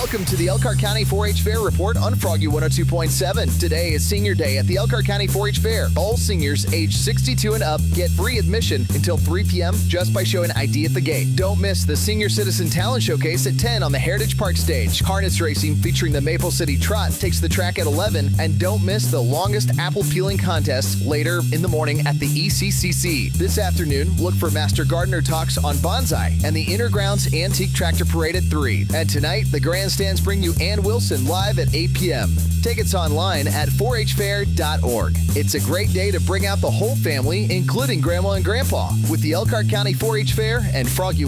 Welcome to the Elkhart County 4-H Fair Report on Froggy 102.7. Today is Senior Day at the Elkhart County 4-H Fair. All seniors age 62 and up get free admission until 3 p.m. just by showing ID at the gate. Don't miss the Senior Citizen Talent Showcase at 10 on the Heritage Park stage. Harness racing featuring the Maple City Trot takes the track at 11. And don't miss the longest apple peeling contest later in the morning at the ECCC. This afternoon, look for Master Gardener Talks on Bonsai and the Intergrounds Antique Tractor Parade at 3. And tonight, the grandstands bring you Ann Wilson live at 8 p.m. Tickets online at 4hfair.org. It's a great day to bring out the whole family, including Grandma and Grandpa, with the Elkhart County 4-H Fair and Froggy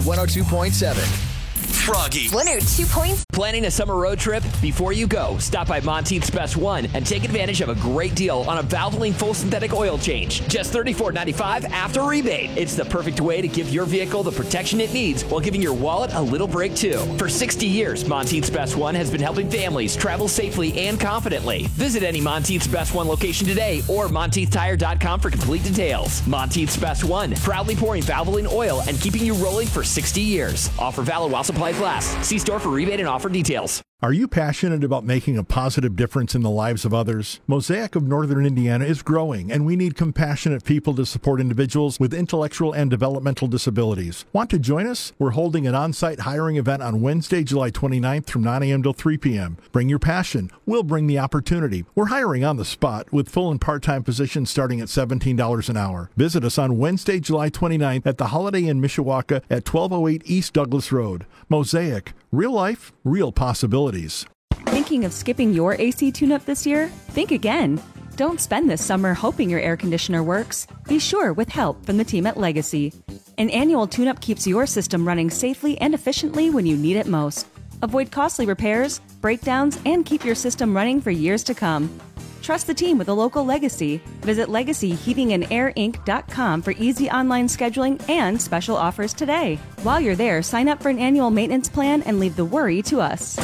102.7. Froggy 102 points. Planning a summer road trip? Before you go, stop by Monteith's Best One and take advantage of a great deal on a Valvoline full synthetic oil change. Just $34.95 after rebate. It's the perfect way to give your vehicle the protection it needs while giving your wallet a little break too. For 60 years, Monteith's Best One has been helping families travel safely and confidently. Visit any Monteith's Best One location today or MonteithTire.com for complete details. Monteith's Best One, proudly pouring Valvoline oil and keeping you rolling for 60 years. Offer valid while supplies last. See store for rebate and offer details. Are you passionate about making a positive difference in the lives of others? Mosaic of Northern Indiana is growing, and we need compassionate people to support individuals with intellectual and developmental disabilities. Want to join us? We're holding an on-site hiring event on Wednesday, July 29th from 9 a.m. till 3 p.m. Bring your passion. We'll bring the opportunity. We're hiring on the spot with full and part-time positions starting at $17 an hour. Visit us on Wednesday, July 29th at the Holiday Inn Mishawaka at 1208 East Douglas Road. Mosaic. Real life, real possibilities. Thinking of skipping your AC tune-up this year? Think again. Don't spend this summer hoping your air conditioner works. Be sure with help from the team at Legacy. An annual tune-up keeps your system running safely and efficiently when you need it most. Avoid costly repairs, breakdowns, and keep your system running for years to come. Trust the team with a local Legacy. Visit LegacyHeatingandAirInc.com for easy online scheduling and special offers today. While you're there, sign up for an annual maintenance plan and leave the worry to us.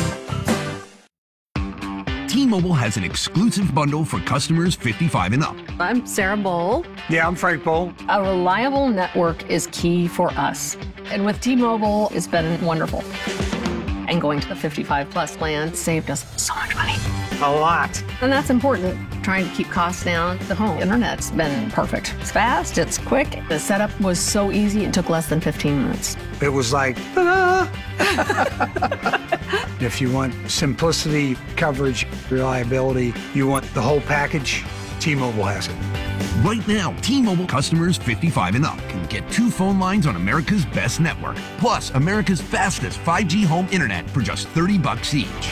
T-Mobile has an exclusive bundle for customers 55 and up. I'm Sarah Bowl. Yeah, I'm Frank Bowl. A reliable network is key for us. And with T-Mobile, it's been wonderful. And going to the 55 plus plan saved us so much money. A lot. And that's important. Trying to keep costs down. The home internet's been perfect. It's fast, it's quick. The setup was so easy, it took less than 15 minutes. It was like, ta-da! If you want simplicity, coverage, reliability, you want the whole package, T-Mobile has it. Right now, T-Mobile customers 55 and up can get 2 phone lines on America's best network, plus America's fastest 5G home internet for just $30 each.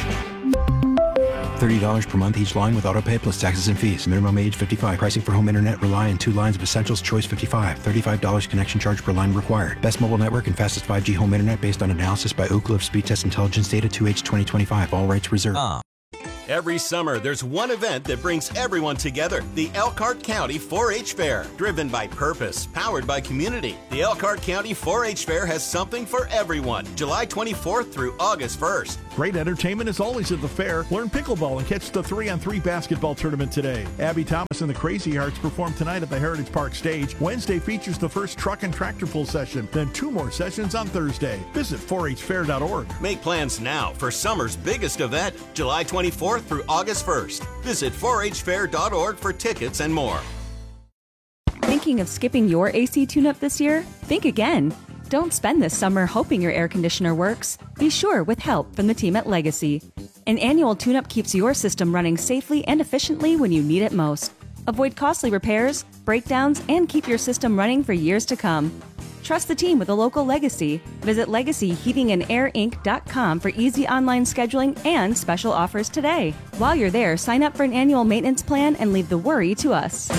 $30 per month each line with autopay plus taxes and fees. Minimum age 55. Pricing for home internet rely on 2 lines of Essentials Choice 55. $35 connection charge per line required. Best mobile network and fastest 5G home internet based on analysis by Oak Cliff Speed Test Intelligence Data 2H 2025. All rights reserved. Every summer, there's one event that brings everyone together. The Elkhart County 4-H Fair. Driven by purpose, powered by community. The Elkhart County 4-H Fair has something for everyone. July 24th through August 1st. Great entertainment is always at the fair. Learn pickleball and catch the 3-on-3 basketball tournament today. Abby Thomas and the Crazy Hearts perform tonight at the Heritage Park stage. Wednesday features the first truck and tractor pull session, then 2 more sessions on Thursday. Visit 4hfair.org. Make plans now for summer's biggest event, July 24th through August 1st. Visit 4hfair.org for tickets and more. Thinking of skipping your AC tune-up this year? Think again. Don't spend this summer hoping your air conditioner works. Be sure with help from the team at Legacy. An annual tune-up keeps your system running safely and efficiently when you need it most. Avoid costly repairs, breakdowns, and keep your system running for years to come. Trust the team with a local Legacy. Visit LegacyHeatingandAirInc.com for easy online scheduling and special offers today. While you're there, sign up for an annual maintenance plan and leave the worry to us.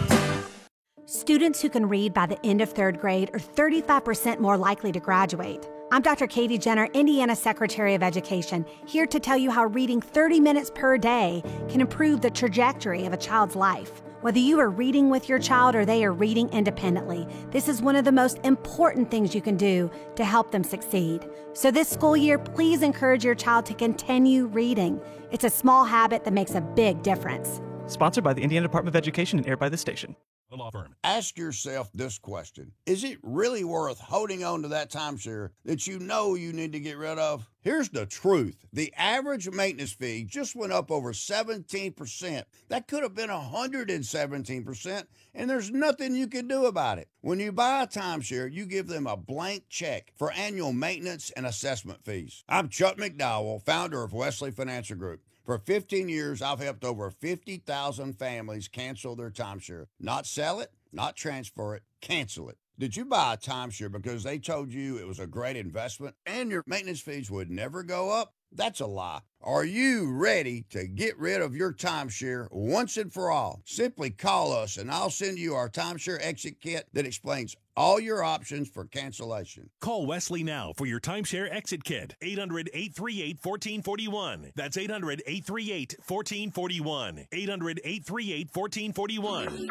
Students who can read by the end of 3rd grade are 35% more likely to graduate. I'm Dr. Katie Jenner, Indiana Secretary of Education, here to tell you how reading 30 minutes per day can improve the trajectory of a child's life. Whether you are reading with your child or they are reading independently, this is one of the most important things you can do to help them succeed. So this school year, please encourage your child to continue reading. It's a small habit that makes a big difference. Sponsored by the Indiana Department of Education and aired by this station. Law Firm. Ask yourself this question. Is it really worth holding on to that timeshare that you know you need to get rid of? Here's the truth. The average maintenance fee just went up over 17%. That could have been 117%, and there's nothing you can do about it. When you buy a timeshare, you give them a blank check for annual maintenance and assessment fees. I'm Chuck McDowell, founder of Wesley Financial Group. For 15 years, I've helped over 50,000 families cancel their timeshare. Not sell it, not transfer it, cancel it. Did you buy a timeshare because they told you it was a great investment and your maintenance fees would never go up? That's a lie. Are you ready to get rid of your timeshare once and for all? Simply call us and I'll send you our timeshare exit kit that explains all your options for cancellation. Call Wesley now for your timeshare exit kit. 800-838-1441. That's 800-838-1441. 800-838-1441.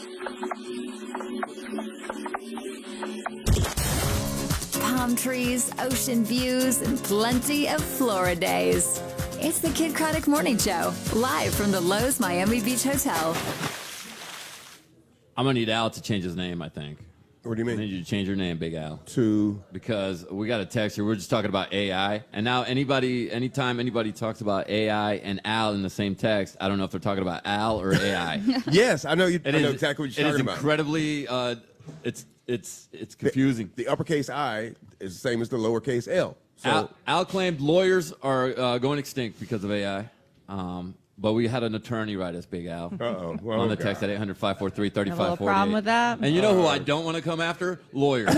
Palm trees, ocean views, and plenty of Flora days. It's the Kid Craddock Morning Show, live from the Lowe's Miami Beach Hotel. I'm going to need Al to change his name, I think. What do you mean? I need you to change your name, Big Al. To? Because we got a text here. We're just talking about AI. And now anytime anybody talks about AI and Al in the same text, I don't know if they're talking about Al or AI. Yes, I know exactly what you're talking about. It is incredibly, it's confusing. The uppercase I is the same as the lowercase L. So Al claimed lawyers are going extinct because of AI. But we had an attorney write us, Big Al, on the text at 800-543-3548. Have a little problem with that. And you know who I don't want to come after? Lawyers.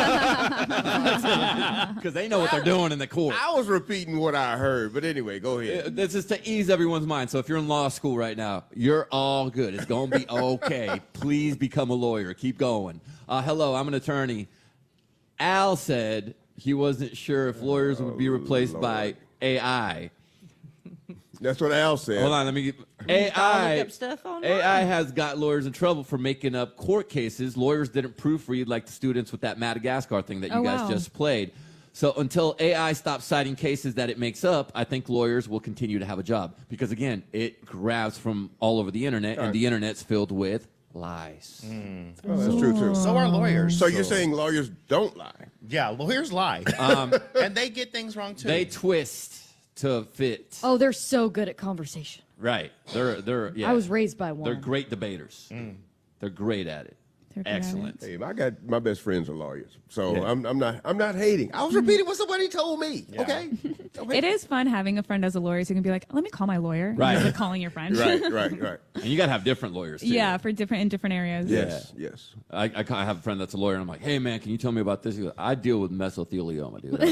Because they know what they're doing in the court. I was repeating what I heard, but anyway, go ahead. This is to ease everyone's mind. So if you're in law school right now, you're all good. It's going to be okay. Please become a lawyer. Keep going. Hello, I'm an attorney. Al said he wasn't sure if lawyers would be replaced by AI. That's what Al said. Hold on, let me get AI has got lawyers in trouble for making up court cases. Lawyers didn't proofread like the students with that Madagascar thing that you guys just played. So until AI stops citing cases that it makes up, I think lawyers will continue to have a job. Because, again, it grabs from all over the Internet, and the Internet's filled with lies. Oh, that's true, too. So are lawyers. So you're saying lawyers don't lie? Yeah, lawyers lie. And they get things wrong, too. They twist to fit. Oh, they're so good at conversation. Right. They're yeah. I was raised by one. They're great debaters. They're great at it. Excellent. Hey, I got my best friends are lawyers, so I'm not hating. I was repeating what somebody told me. Yeah. Okay. It is fun having a friend as a lawyer, so you can be like, let me call my lawyer. Right. Instead of calling your friend. Right. And you got to have different lawyers, too. Yeah, in different areas. Yes. I have a friend that's a lawyer, and I'm like, hey, man, can you tell me about this? He goes, I deal with mesothelioma, dude.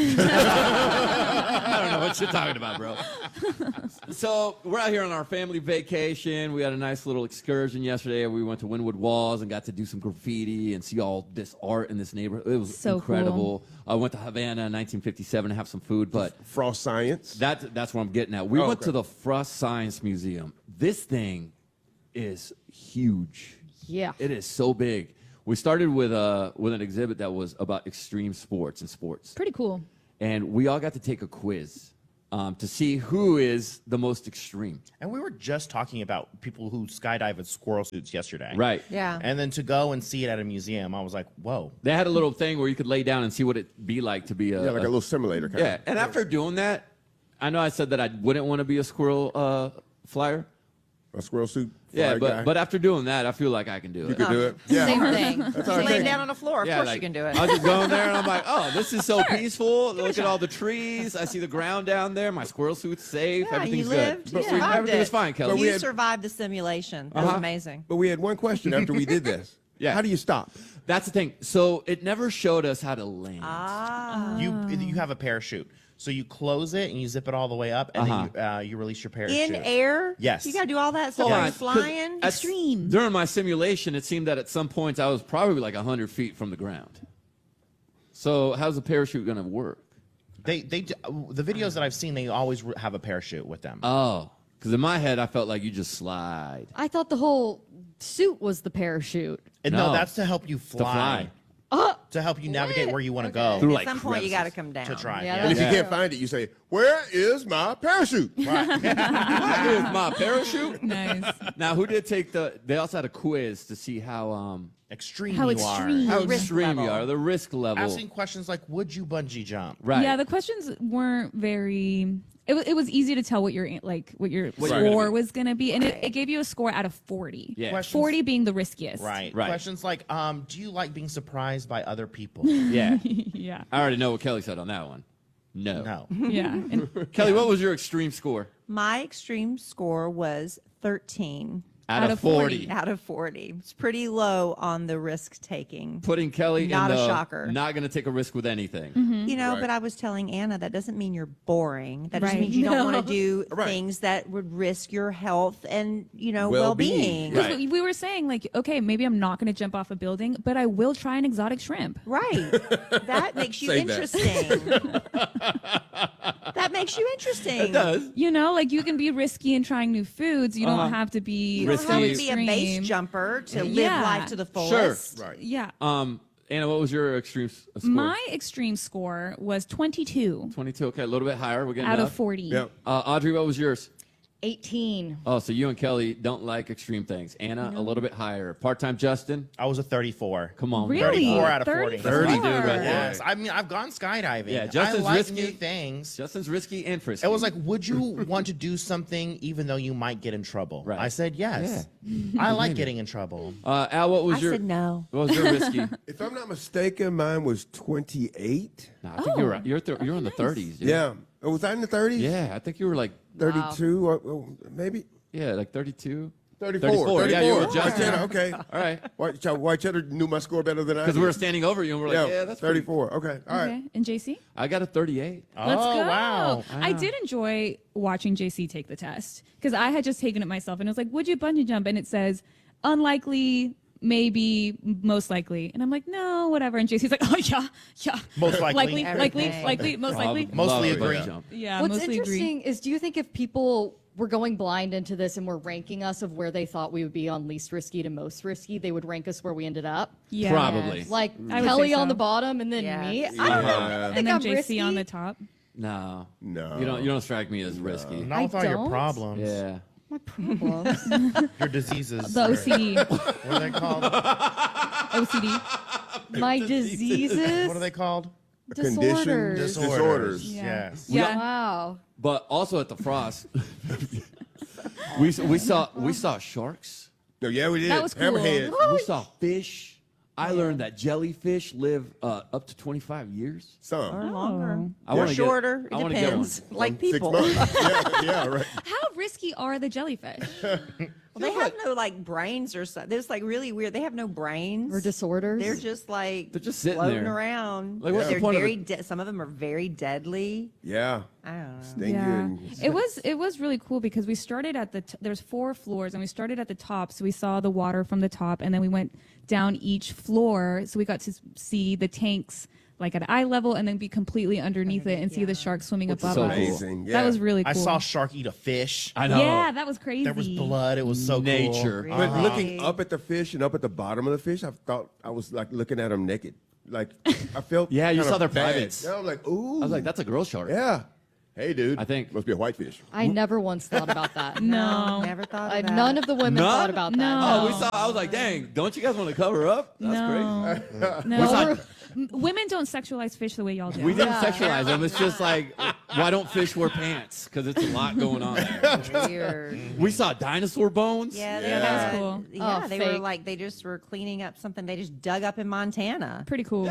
I don't know what you're talking about, bro. So we're out here on our family vacation. We had a nice little excursion yesterday. We went to Wynwood Walls and got to do some graffiti and see all this art in this neighborhood. It was so incredible. Cool. I went to Havana in 1957 to have some food, but Frost Science. That's what I'm getting at. We went to the Frost Science Museum. This thing is huge. Yeah, it is so big. We started with an exhibit that was about extreme sports and sports. Pretty cool. And we all got to take a quiz to see who is the most extreme. And we were just talking about people who skydive with squirrel suits yesterday. Right. Yeah. And then to go and see it at a museum, I was like, whoa. They had a little thing where you could lay down and see what it'd be like to be like a little simulator kind of. And after doing that, I know I said that I wouldn't want to be a squirrel flyer. A squirrel suit. Yeah, guy. but after doing that, I feel like I can do it. You can do it. Yeah. Same thing. That's all Laying down on the floor, of course you can do it. I was just going there and I'm like, oh, this is so peaceful. Look at all the trees. I see the ground down there. My squirrel suit's safe. Yeah, Everything's you lived. good. Yeah. Everything's fine, Kelly. You survived the simulation. That was amazing. But we had one question after we did this. Yeah. How do you stop? That's the thing. So it never showed us how to land. You have a parachute. So you close it and you zip it all the way up, and then you release your parachute. In air? Yes. You got to do all that stuff. Hold Are on, you flying? Extreme. During my simulation, it seemed that at some points I was probably like 100 feet from the ground. So how's the parachute going to work? The videos that I've seen, they always have a parachute with them. Oh, because in my head, I felt like you just slide. I thought the whole suit was the parachute. No, that's to help you fly. To fly. to help you navigate where you want to go. At like some point, you crevices. got to come down. To try. Yeah, And if you can't find it, you say, "Where is my parachute?" What is my parachute? Nice. Now, who did take they also had a quiz to see how Extreme How you extreme. how Risk extreme you level. are, the risk level. are. Asking questions like, would you bungee jump? Right. Yeah, the questions weren't very. It was easy to tell what your What you're gonna score be. was going to be, and it gave you a score out of 40. Yeah. Questions- 40 being the riskiest. Right. Right. Questions like, do you like being surprised by other people? Yeah. Yeah. I already know what Kelly said on that one. No. No. Yeah. And Kelly, what was your extreme score? My extreme score was 13 Out of 40. out of 40. It's pretty low on the risk taking. Putting Kelly Not in a the shocker. not going to take a risk with anything. You know, Right. but I was telling Anna that doesn't mean you're boring. That just Right. means you don't want No. to do Right. things that would risk your health and, Well-being. well-being. Right. we were saying, like, okay, maybe I'm not going to jump off a building, but I will try an exotic shrimp. Right. That makes you Save that. interesting. That makes you interesting. It does. You know, like you can be risky in trying new foods. You don't have to be You don't so have to be a base extreme. jumper to live Yeah. life to the Sure. fullest. Right. Yeah. Anna, what was your extreme score? My extreme score was 22 22. Okay, a little bit higher. We're getting out up. of 40. Yep. Audrey, what was yours? 18. Oh, so you and Kelly don't like extreme things. Anna, a little bit higher. Part-time Justin? I was a 34. Come on. Really? 34 out of 40. 30, dude, right there. Yes. I mean, I've gone skydiving. Yeah, I Justin's like risky. new things. Justin's risky and frisky. It was like, would you want to do something even though you might get in trouble? Right. I said yes. I like getting in trouble. Al, what was I your... said no. What was your risky? If I'm not mistaken, mine was 28. No, I think you're right. You're in the 30s. Dude. Yeah. Was I in the 30s? Yeah, I think you were like... 32 or maybe? Yeah, like 32. 34. Yeah, you were White Justin. Cheddar, okay. All right. White Cheddar knew my score better than I did. Because we were standing over you and we're like, yeah, that's 34. Okay. All right. Okay. And JC? I got a 38. Let's go. Wow. I did enjoy watching JC take the test because I had just taken it myself and it was like, would you bungee jump? And it says, unlikely, maybe, most likely. And I'm like, no, whatever. And JC's like, oh, yeah. Most likely. likely, most likely. Mostly Love a agree. bungee jump. Yeah, What's mostly interesting is, do you think if people were going blind into this and were ranking us of where they thought we would be on least risky to most risky, they would rank us where we ended up? Yeah. Probably. Like I would Kelly say on so. the bottom and then Yeah. me? I don't know. Yeah. I And think then I'm JC risky. on the top. No. No. You don't strike me as risky. Not with all your don't. problems. Yeah. My problems. Your diseases. The OCD. What are they called? OCD. My diseases. What are they called? Disorders. Disorders. Yeah. Yes. Yeah. Wow. But also at the Frost, we saw sharks. No, yeah, we did. That was cool. Hammerhead. We saw fish. I learned that jellyfish live up to 25 years. Or Some. longer. I wanna Or get- shorter. I It wanna get depends. one. Like 6 people. months. Yeah, right. How risky are the jellyfish? Well, they have no like brains or something. It's like really weird. They have no brains Or disorders. They're just like They're just sitting floating there. around. Like, what's the They're point of very it? some of them are very deadly. Yeah. I don't know. Sting you Yeah, and- it was really cool because we started at there's 4 floors and we started at the top, so we saw the water from the top, and then we went down each floor, so we got to see the tanks like at eye level and then be completely underneath it and see the sharks swimming above so us. cool. Amazing. Yeah. That was really cool. I saw a shark eat a fish. I know. Yeah, that was crazy. There was blood. It was so Nature. cool. But looking up at the fish and up at the bottom of the fish, I thought I was like looking at them naked. Like I felt. Yeah, you kinda saw their bad. privates. Yeah, I'm like, ooh. I was like, that's a girl shark. yeah. Hey, dude. I think. Must be a whitefish. I never once thought about that. No. Never thought of that. None of the women None? thought about that. No. Oh, we saw. I was like, dang, don't you guys want to cover up? That's crazy. No, women don't sexualize fish the way y'all do. We didn't sexualize them. It's just like, why don't fish wear pants? Because it's a lot going on there. Weird. We saw dinosaur bones. Yeah, that was cool. Yeah, Oh, they were fake. like they just were cleaning up something they just dug up in Montana. Pretty cool.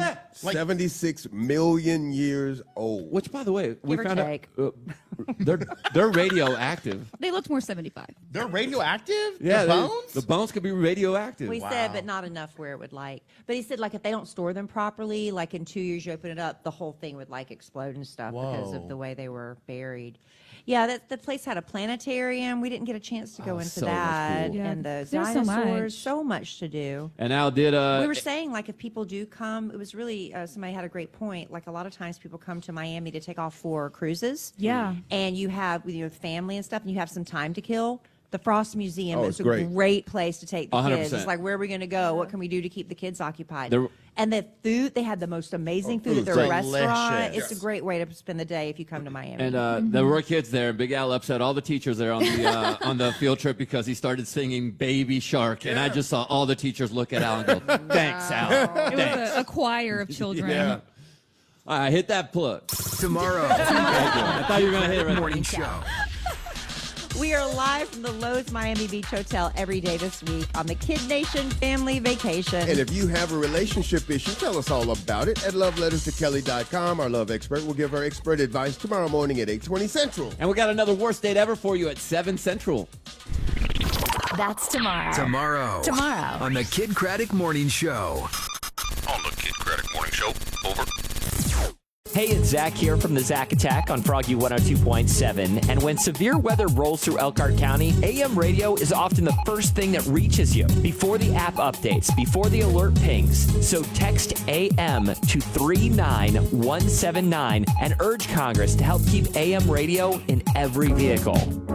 76 million years old. Which, by the way, we or found take. out they're radioactive. They looked more 75. They're radioactive? Yeah, The bones? the bones could be radioactive. We said, but not enough where it would like. But he said, like, if they don't store them properly, like in 2 years you open it up, the whole thing would like explode and stuff because of Whoa. the way they were buried. Yeah, the place had a planetarium. We didn't get a chance to go into so much that. cool. Yeah, And the there's so dinosaurs, much. so much to do. And Al did. We were saying, like, if people do come, it was really, somebody had a great point. Like, a lot of times people come to Miami to take off for cruises. Yeah. And you have, with your family and stuff, and you have some time to kill. The Frost Museum is a great place to take the kids. It's like, where are we going to go? What can we do to keep the kids occupied? And the food, they have the most amazing food at their restaurant. It's a great way to spend the day if you come to Miami. And there were kids there, and Big Al upset all the teachers there on the on the field trip because he started singing Baby Shark. And I just saw all the teachers look at Al and go, thanks, Al. It was a choir of children. Yeah. All right, hit that plug. Tomorrow. I thought you were going to hit it right Morning Show. We are live from the Lowe's Miami Beach Hotel every day this week on the Kid Nation Family Vacation. And if you have a relationship issue, tell us all about it at loveletterstokelly.com. Our love expert will give her expert advice tomorrow morning at 8:20 Central. And we got another worst date ever for you at 7 Central. That's tomorrow. Tomorrow on the Kid Craddock Morning Show. On the Kid Craddock Morning Show. Over. Hey, it's Zach here from the Zach Attack on Froggy 102.7. And when severe weather rolls through Elkhart County, AM radio is often the first thing that reaches you before the app updates, before the alert pings. So text AM to 39179 and urge Congress to help keep AM radio in every vehicle.